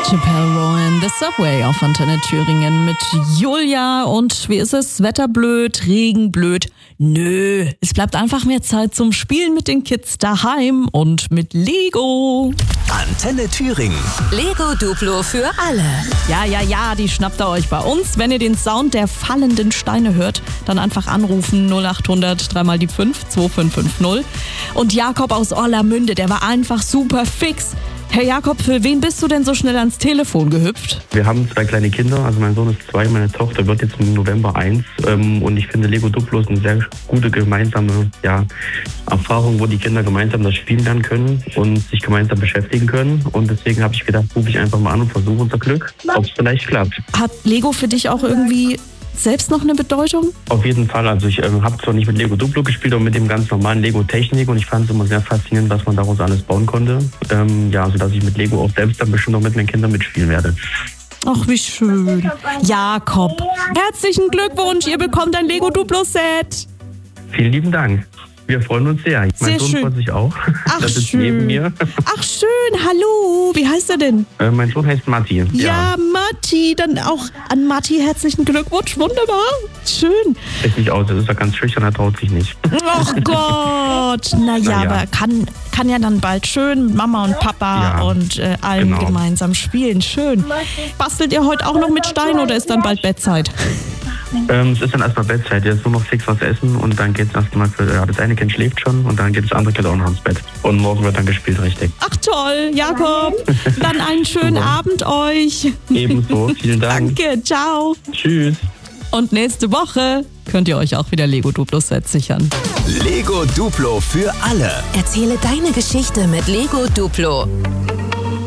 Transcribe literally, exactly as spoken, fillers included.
Chappelle Rowan, The Subway auf Antenne Thüringen mit Julia. Und wie ist es? Wetter blöd, Regen blöd? Nö, es bleibt einfach mehr Zeit zum Spielen mit den Kids daheim und mit Lego. Antenne Thüringen. Lego Duplo für alle. Ja, ja, ja, die schnappt ihr euch bei uns. Wenn ihr den Sound der fallenden Steine hört, dann einfach anrufen null acht hundert, dreimal die fünf, zwei fünf fünf null. Und Jakob aus Orlamünde, der war einfach super fix. Herr Jakob, für wen bist du denn so schnell ans Telefon gehüpft? Wir haben zwei kleine Kinder, also mein Sohn ist zwei, meine Tochter wird jetzt im November eins. Ähm, und ich finde Lego Duplo ist eine sehr gute gemeinsame ja, Erfahrung, wo die Kinder gemeinsam das spielen lernen können und sich gemeinsam beschäftigen können. Und deswegen habe ich gedacht, rufe ich einfach mal an und versuche unser Glück, ob es vielleicht klappt. Hat Lego für dich auch irgendwie selbst noch eine Bedeutung? Auf jeden Fall. Also ich ähm, habe zwar nicht mit Lego Duplo gespielt, aber mit dem ganz normalen Lego Technik und ich fand es immer sehr faszinierend, was man daraus alles bauen konnte. Ähm, ja, sodass ich mit Lego auch selbst dann bestimmt auch mit meinen Kindern mitspielen werde. Ach, wie schön. Jakob, herzlichen Glückwunsch, ihr bekommt ein Lego Duplo Set. Vielen lieben Dank. Wir freuen uns sehr. Sehr mein Sohn schön. freut sich auch. Ach, das ist schön. neben mir. Ach schön, hallo, wie heißt er denn? Äh, mein Sohn heißt Matti. Ja, Matti, dann auch an Matti herzlichen Glückwunsch, wunderbar, schön. Richtig aus, das ist ja ganz schüchtern, er traut sich nicht. Ach Gott, naja, Na ja. aber kann, kann ja dann bald schön mit Mama und Papa Ja, und äh, allen genau. gemeinsam spielen, schön. Bastelt ihr heute auch noch mit Stein oder ist dann bald Bettzeit? Ähm, es ist dann erstmal Bettzeit, jetzt nur noch fix was essen und dann geht es erstmal für, ja, das eine Kind schläft schon und dann geht das andere Kind auch noch ins Bett. Und morgen wird dann gespielt, richtig. Ach toll, Jakob, dann einen schönen Super. Abend euch. Ebenso, vielen Dank. Danke, ciao. Tschüss. Und nächste Woche könnt ihr euch auch wieder Lego Duplo Set sichern. Lego Duplo für alle. Erzähle deine Geschichte mit Lego Duplo.